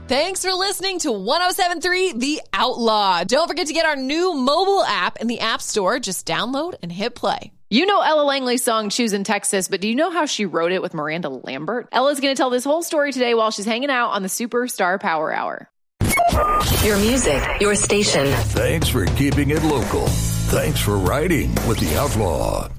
Thanks for listening to 107.3 The Outlaw. Don't forget to get our new mobile app in the App Store. Just download and hit play. You know Ella Langley's song Choosing Texas, but do you know how she wrote it with Miranda Lambert? Ella's going to tell this whole story today while she's hanging out on the Superstar Power Hour. Your music, your station. Thanks for keeping it local. Thanks for riding with The Outlaw.